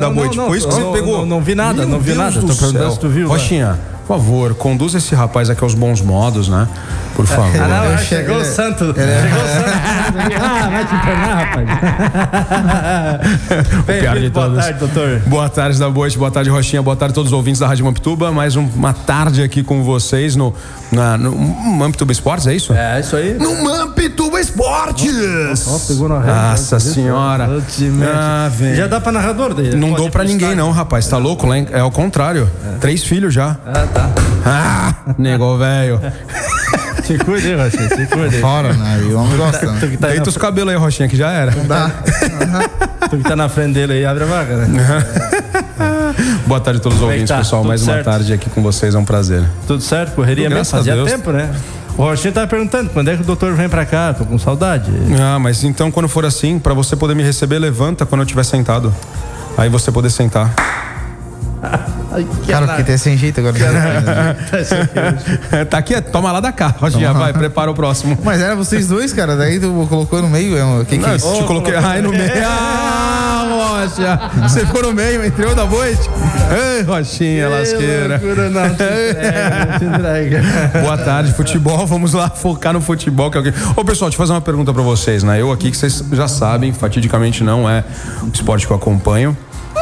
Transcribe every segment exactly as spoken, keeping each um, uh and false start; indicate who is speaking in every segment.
Speaker 1: da
Speaker 2: não,
Speaker 1: Boite.
Speaker 2: não,
Speaker 1: Foi isso que
Speaker 2: não,
Speaker 1: você
Speaker 2: não,
Speaker 1: pegou?
Speaker 2: Não, não vi nada,
Speaker 1: Meu
Speaker 2: não vi
Speaker 1: Deus
Speaker 2: nada.
Speaker 1: do
Speaker 2: Tô perguntando
Speaker 1: céu.
Speaker 2: se tu viu.
Speaker 1: Rochinha, por favor, conduza esse rapaz aqui aos bons modos, né? Por favor.
Speaker 2: Ah, não,
Speaker 3: Eu
Speaker 2: ah,
Speaker 3: che-
Speaker 2: chegou o
Speaker 3: ele-
Speaker 2: santo.
Speaker 3: ele-
Speaker 2: Chegou o santo. Ah, vai te internar, rapaz.
Speaker 1: O pior de
Speaker 2: Boa
Speaker 1: todos.
Speaker 2: tarde, doutor.
Speaker 1: Boa tarde, da Boite, boa tarde, Rochinha, boa tarde a todos os ouvintes da Rádio Mampituba. Mais um- uma tarde aqui com vocês no, na, no Mampituba Esportes, é isso?
Speaker 2: É, isso aí.
Speaker 1: No Mampituba Esportes!
Speaker 2: Ó, pegou na rede.
Speaker 1: Nossa senhora. Ah, velho.
Speaker 2: Já dá pra narrador dele.
Speaker 1: Não
Speaker 2: Pode
Speaker 1: dou
Speaker 2: ir
Speaker 1: pra
Speaker 2: pro
Speaker 1: ninguém
Speaker 2: estádio.
Speaker 1: não, rapaz, tá louco? Lá em- É ao contrário, três filhos já.
Speaker 2: Ah, tá.
Speaker 1: Ah, nego velho.
Speaker 2: Se cuida aí, Rochinha, se cuida aí.
Speaker 3: Fora, né? E o homem gosta, né?
Speaker 2: Tu que tá aí
Speaker 1: Deita
Speaker 2: na,
Speaker 1: os cabelos aí, Rochinha, que já era.
Speaker 3: Dá.
Speaker 2: tu que tá na frente dele aí, abre a vaga, né?
Speaker 1: Boa tarde a todos os
Speaker 2: Como é que
Speaker 1: ouvintes,
Speaker 2: tá?
Speaker 1: pessoal.
Speaker 2: Tudo
Speaker 1: Mais uma
Speaker 2: certo?
Speaker 1: tarde aqui com vocês, é um prazer.
Speaker 2: Tudo certo? Correria mesmo?
Speaker 1: Graças a
Speaker 2: Fazia
Speaker 1: Deus.
Speaker 2: tempo, né? O Rochinha tava perguntando, quando é que o doutor vem pra cá? Tô com saudade.
Speaker 1: Ah, mas então quando for assim, pra você poder me receber, levanta quando eu estiver sentado. Aí você poder sentar.
Speaker 2: Ai, que
Speaker 3: Cara, fiquei até sem jeito agora.
Speaker 1: Tá aqui, toma lá da cá. Rochinha, vai, prepara o próximo.
Speaker 3: Mas era vocês dois, cara. Daí tu colocou no meio. é um- Que que é isso?
Speaker 1: Te coloquei. Ai, no meio. Ah, Rocha. Você ficou no meio, entre eu da Boite. Ei, Rochinha, lasqueira.
Speaker 2: Loucura, não, te entrega, não te entrega.
Speaker 1: Boa tarde, futebol. Vamos lá focar no futebol. Que é o que... Ô, pessoal, deixa eu fazer uma pergunta pra vocês, né? Eu aqui, que vocês já sabem, fatidicamente não é o esporte que eu acompanho.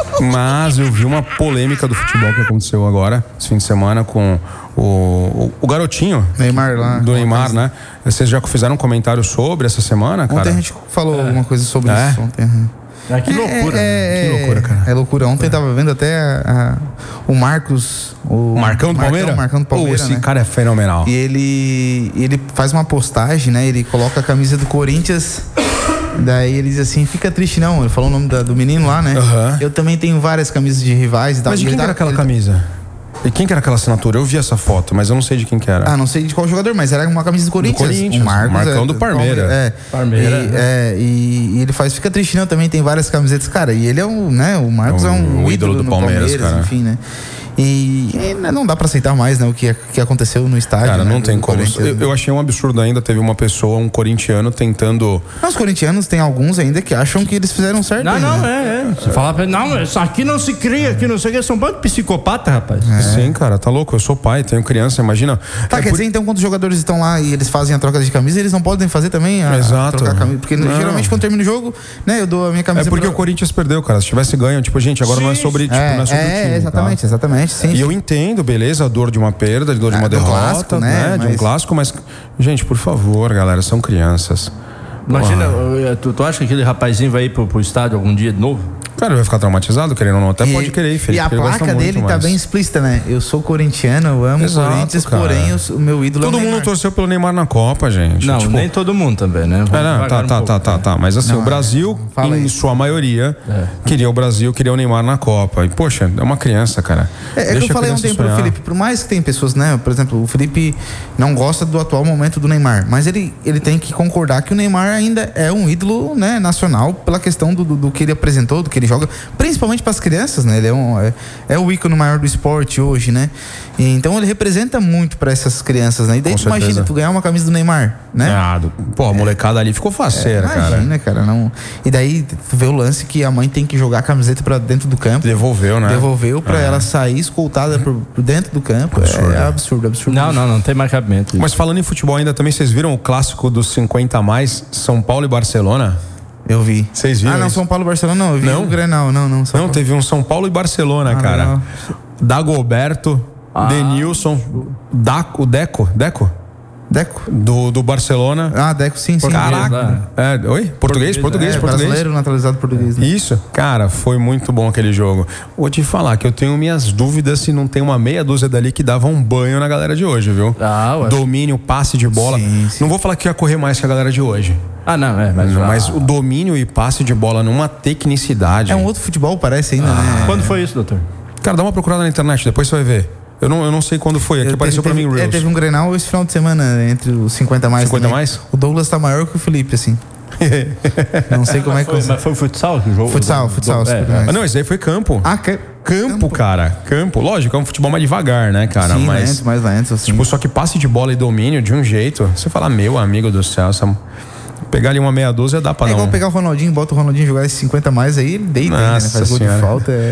Speaker 1: Mas eu vi uma polêmica do futebol que aconteceu agora, esse fim de semana, com o, o, o garotinho
Speaker 3: Neymar lá.
Speaker 1: do Neymar, né? Vocês já fizeram um comentário sobre essa semana, cara?
Speaker 3: Ontem a gente falou alguma coisa sobre
Speaker 1: É?
Speaker 3: isso. Ontem. aham.
Speaker 2: Ah, que loucura.
Speaker 3: É,
Speaker 1: Que loucura, cara.
Speaker 3: É loucura. Ontem eu tava vendo até a- a- o Marcos. O
Speaker 1: O Marcão do Palmeiras?
Speaker 3: O Marcão do
Speaker 1: Pô,
Speaker 3: Palmeiras.
Speaker 1: esse
Speaker 3: né?
Speaker 1: cara é fenomenal.
Speaker 3: E ele, ele faz uma postagem, né? Ele coloca a camisa do Corinthians. Daí ele diz assim: fica triste não. Ele falou o nome da- do menino lá, né?
Speaker 1: Aham.
Speaker 3: Eu também tenho várias camisas de rivais e tal.
Speaker 1: Mas de
Speaker 3: E
Speaker 1: quem
Speaker 3: ele
Speaker 1: que
Speaker 3: tá-
Speaker 1: era aquela
Speaker 3: ele-
Speaker 1: camisa? E quem que era aquela assinatura? Eu vi essa foto, mas eu não sei de quem que era.
Speaker 3: Ah, não sei de qual jogador, mas era uma camisa do Corinthians.
Speaker 1: Corinthians,
Speaker 3: o Marcos,
Speaker 1: Marcão
Speaker 3: é,
Speaker 1: do Palmeiras.
Speaker 3: É.
Speaker 2: Palmeiras,
Speaker 3: E,
Speaker 2: né?
Speaker 3: é, e, e ele faz, fica triste não, também tem várias camisetas, cara. E ele é um, né? O Marcos
Speaker 1: O-
Speaker 3: é um
Speaker 1: o
Speaker 3: ídolo,
Speaker 1: ídolo do
Speaker 3: no
Speaker 1: Palmeiras, cara.
Speaker 3: enfim, né? E, e não dá pra aceitar mais, né? O que, que aconteceu no estádio.
Speaker 1: Cara,
Speaker 3: né,
Speaker 1: não
Speaker 3: do
Speaker 1: tem como.
Speaker 3: Corinthians,
Speaker 1: Eu,
Speaker 3: né?
Speaker 1: eu achei um absurdo ainda. Teve uma pessoa, um corintiano, tentando.
Speaker 3: Mas os corintianos tem alguns ainda que acham que eles fizeram certo.
Speaker 2: Não,
Speaker 3: ainda,
Speaker 2: não,
Speaker 3: né?
Speaker 2: é, é. Você fala pra ele, não, isso aqui não se cria, aqui não sei o que. São um bando de psicopata, rapaz.
Speaker 1: Sim, cara, tá louco. Eu sou pai, tenho criança, imagina.
Speaker 3: Tá,
Speaker 1: É
Speaker 3: quer
Speaker 1: por-
Speaker 3: dizer, então, quando os jogadores estão lá e eles fazem a troca de camisa, eles não podem fazer também a,
Speaker 1: Exato.
Speaker 3: a trocar a camisa? Porque
Speaker 1: Não.
Speaker 3: geralmente quando termina o jogo, né, eu dou a minha camisa
Speaker 1: É porque
Speaker 3: pra...
Speaker 1: o Corinthians perdeu, cara. Se tivesse ganho, tipo, gente, agora não é
Speaker 2: Sim,
Speaker 1: sobre, tipo,
Speaker 3: É,
Speaker 1: não é sobre
Speaker 3: é,
Speaker 1: o time.
Speaker 3: exatamente,
Speaker 1: tá?
Speaker 3: exatamente, sim.
Speaker 1: E
Speaker 3: sim.
Speaker 1: eu entendo, beleza, a dor de uma perda, a dor de
Speaker 3: Ah,
Speaker 1: uma
Speaker 3: do
Speaker 1: derrota,
Speaker 3: clássico,
Speaker 1: né?
Speaker 3: né?
Speaker 1: De um
Speaker 3: Mas-
Speaker 1: clássico, mas, gente, por favor, galera, são crianças.
Speaker 2: Imagina, tu, tu acha que aquele rapazinho vai ir pro, pro estádio algum dia de novo?
Speaker 1: Cara, vai ficar traumatizado, querendo ou não. Até
Speaker 3: E-
Speaker 1: pode querer, Felipe.
Speaker 3: E a
Speaker 1: porque ele gosta
Speaker 3: placa
Speaker 1: muito,
Speaker 3: dele tá
Speaker 1: mas-
Speaker 3: bem explícita, né? Eu sou corintiano, eu amo o
Speaker 1: Exato,
Speaker 3: Corinthians,
Speaker 1: cara.
Speaker 3: porém eu- o meu ídolo
Speaker 1: Todo
Speaker 3: é o
Speaker 1: mundo
Speaker 3: Neymar.
Speaker 1: torceu pelo Neymar na Copa, gente.
Speaker 2: Não,
Speaker 1: Tipo,
Speaker 2: nem todo mundo também, né? Vamos
Speaker 1: É, não,
Speaker 2: devagar
Speaker 1: tá,
Speaker 2: um
Speaker 1: tá,
Speaker 2: pouco,
Speaker 1: tá, tá,
Speaker 2: né?
Speaker 1: tá. Mas assim,
Speaker 3: Não,
Speaker 1: o Brasil,
Speaker 3: fala
Speaker 1: em
Speaker 3: isso.
Speaker 1: sua maioria,
Speaker 2: É.
Speaker 1: queria o Brasil, queria o Neymar na Copa. E, poxa, é uma criança, cara.
Speaker 3: É, é que
Speaker 1: Deixa
Speaker 3: eu
Speaker 1: a
Speaker 3: falei
Speaker 1: criança
Speaker 3: ontem pro
Speaker 1: sonhar.
Speaker 3: Felipe, por mais que tem pessoas, né? Por exemplo, o Felipe não gosta do atual momento do Neymar, mas ele, ele tem que concordar que o Neymar ainda é um ídolo, né, nacional, pela questão do, do, do que ele apresentou, do que ele joga, principalmente para as crianças, né? Ele é, um, é, é o ícone maior do esporte hoje, né? E, então ele representa muito para essas crianças, né? E daí
Speaker 1: Com
Speaker 3: tu imagina
Speaker 1: certeza.
Speaker 3: tu ganhar uma camisa do Neymar, né?
Speaker 1: Ah, do- pô, a molecada ali ficou faceira, cara.
Speaker 3: Imagina, cara. não. E daí tu vê o lance que a mãe tem que jogar a camiseta pra dentro do campo.
Speaker 1: Devolveu, né?
Speaker 3: Devolveu pra
Speaker 1: Ah.
Speaker 3: ela sair escoltada por, por dentro do campo.
Speaker 1: Absurdo.
Speaker 3: É absurdo, absurdo.
Speaker 2: Não, não, não tem mais cabimento.
Speaker 1: Mas falando em futebol ainda, também vocês viram o clássico dos cinquenta a mais, São Paulo e Barcelona?
Speaker 3: Eu vi.
Speaker 1: Vocês viram
Speaker 3: Ah, não,
Speaker 1: isso?
Speaker 3: São Paulo e Barcelona não. Eu vi
Speaker 1: Não?
Speaker 3: o Grenal. Não, não. São
Speaker 1: Não,
Speaker 3: Paulo.
Speaker 1: teve um São Paulo e Barcelona,
Speaker 3: Ah,
Speaker 1: cara.
Speaker 3: legal.
Speaker 1: Dagoberto,
Speaker 2: Ah.
Speaker 1: Denilson, Daco, Deco, Deco?
Speaker 3: Deco.
Speaker 1: Do, do Barcelona.
Speaker 3: Ah, Deco, sim, sim.
Speaker 2: Português,
Speaker 1: Caraca. É, oi? Português, português,
Speaker 3: É,
Speaker 1: português.
Speaker 3: brasileiro naturalizado português. Né?
Speaker 1: Isso, cara, foi muito bom aquele jogo. Vou te falar que eu tenho minhas dúvidas se não tem uma meia dúzia dali que dava um banho na galera de hoje, viu?
Speaker 2: Ah, ué.
Speaker 1: Domínio, passe de bola.
Speaker 3: Sim, sim.
Speaker 1: Não vou falar que ia correr mais que a galera de hoje.
Speaker 2: Ah, não, é, mas,
Speaker 1: Mas
Speaker 2: ah,
Speaker 1: o domínio e passe de bola numa tecnicidade.
Speaker 3: É um outro futebol, parece ainda,
Speaker 1: Ah.
Speaker 3: né?
Speaker 2: Quando foi isso, doutor?
Speaker 1: Cara, dá uma procurada na internet, depois você vai ver. Eu não, eu não sei quando foi, aqui
Speaker 3: Eu-
Speaker 1: apareceu
Speaker 3: teve,
Speaker 1: pra mim
Speaker 3: teve, é,
Speaker 1: Reels.
Speaker 3: teve um Grenal esse final de semana entre os cinquenta mais.
Speaker 1: cinquenta
Speaker 3: também.
Speaker 1: mais?
Speaker 3: O Douglas tá maior que o Felipe, assim. Não sei como é que
Speaker 2: Foi,
Speaker 3: eu...
Speaker 2: mas foi futsal que o jogo?
Speaker 3: Futsal, futsal.
Speaker 2: É,
Speaker 3: cinquenta
Speaker 2: é.
Speaker 3: mais.
Speaker 1: Ah, não, esse aí foi campo.
Speaker 3: Ah, que...
Speaker 1: Campo, cara. Campo. Lógico, é um futebol mais devagar, né, cara?
Speaker 3: Sim,
Speaker 1: Mas.
Speaker 3: lento, mais lento, assim.
Speaker 1: Tipo, só que passe de bola e domínio de um jeito. Você fala, meu amigo do céu, essa... pegar ali uma meia dúzia dá pra
Speaker 3: É
Speaker 1: não.
Speaker 3: igual pegar o Ronaldinho, bota o Ronaldinho jogar esses cinquenta mais aí, ele deita, ainda, né?
Speaker 1: Nossa
Speaker 3: Faz gol de
Speaker 1: Senhora.
Speaker 3: falta. É...